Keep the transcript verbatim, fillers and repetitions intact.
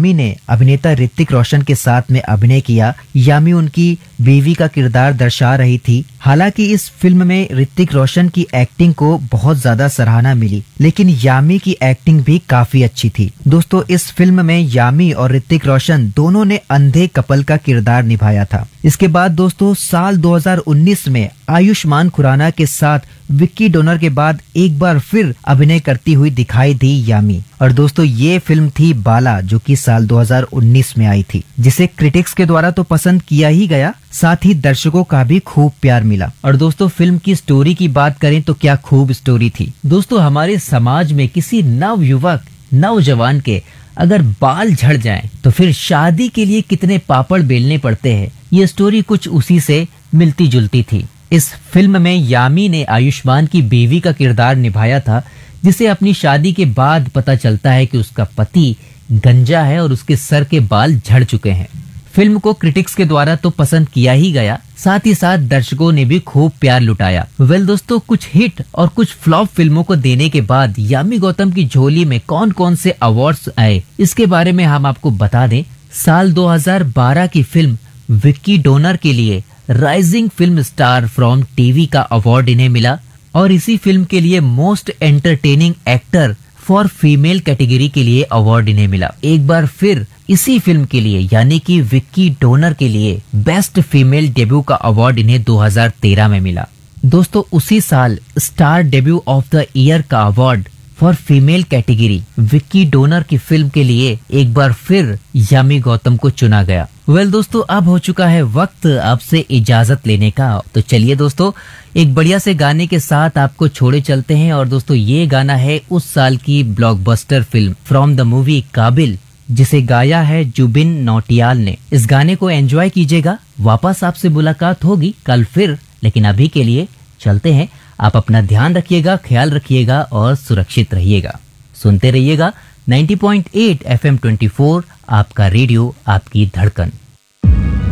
यामी ने अभिनेता ऋतिक रोशन के साथ में अभिनय किया। यामी उनकी बीवी का किरदार दर्शा रही थी। हालांकि इस फिल्म में ऋतिक रोशन की एक्टिंग को बहुत ज्यादा सराहना मिली, लेकिन यामी की एक्टिंग भी काफी अच्छी थी। दोस्तों, इस फिल्म में यामी और ऋतिक रोशन दोनों ने अंधे कपल का किरदार निभाया था। इसके बाद दोस्तों साल दो हज़ार उन्नीस में आयुष्मान खुराना के साथ विक्की डोनर के बाद एक बार फिर अभिनय करती हुई दिखाई दी यामी। और दोस्तों ये फिल्म थी बाला, जो कि साल दो हज़ार उन्नीस में आई थी, जिसे क्रिटिक्स के द्वारा तो पसंद किया ही गया, साथ ही दर्शकों का भी खूब प्यार मिला। और दोस्तों फिल्म की स्टोरी की बात करें तो क्या खूब स्टोरी थी। दोस्तों हमारे समाज में किसी नव युवक नौजवान के अगर बाल झड़ जाएं तो फिर शादी के लिए कितने पापड़ बेलने पड़ते हैं। ये स्टोरी कुछ उसी से मिलती जुलती थी। इस फिल्म में यामी ने आयुष्मान की बीवी का किरदार निभाया था, जिसे अपनी शादी के बाद पता चलता है कि उसका पति गंजा है और उसके सर के बाल झड़ चुके हैं। फिल्म को क्रिटिक्स के द्वारा तो पसंद किया ही गया, साथ ही साथ दर्शकों ने भी खूब प्यार लुटाया। वेल दोस्तों, कुछ हिट और कुछ फ्लॉप फिल्मों को देने के बाद यामी गौतम की झोली में कौन कौन से अवार्ड्स आए, इसके बारे में हम आपको बता दें। साल दो हज़ार बारह की फिल्म विक्की डोनर के लिए rising film star from TV का अवार्ड इन्हें मिला, और इसी फिल्म के लिए most entertaining actor for female category के लिए अवार्ड इन्हें मिला। एक बार फिर इसी फिल्म के लिए यानी कि विक्की डोनर के लिए बेस्ट फीमेल डेब्यू का अवार्ड इन्हें दो हज़ार तेरह में मिला। दोस्तों उसी साल star debut of the year का award for female category Vicky donor की फिल्म के लिए एक बार फिर यामी गौतम को चुना गया। वेल well, दोस्तों अब हो चुका है वक्त आपसे इजाजत लेने का। तो चलिए दोस्तों एक बढ़िया से गाने के साथ आपको छोड़े चलते हैं। और दोस्तों ये गाना है उस साल की blockbuster film from the movie काबिल, जिसे गाया है जुबिन नौटियाल ने। इस गाने को एंजॉय कीजिएगा। वापस आपसे मुलाकात होगी कल फिर, लेकिन अभी के लिए चलते हैं। आप अपना ध्यान रखिएगा, ख्याल रखिएगा और सुरक्षित रहिएगा। सुनते रहिएगा नब्बे पॉइंट आठ एफ एम चौबीस, आपका रेडियो आपकी धड़कन।